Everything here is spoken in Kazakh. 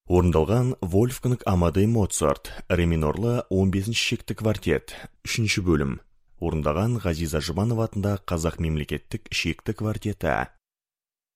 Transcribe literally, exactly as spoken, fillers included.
Орындалған Вольфганг Амадей Моцарт, ре минорлы он бесінші шекті квартет, үшінші бөлім. Орындаған Ғазиза Жұбанова атында Қазақ мемлекеттік шекті квартеті.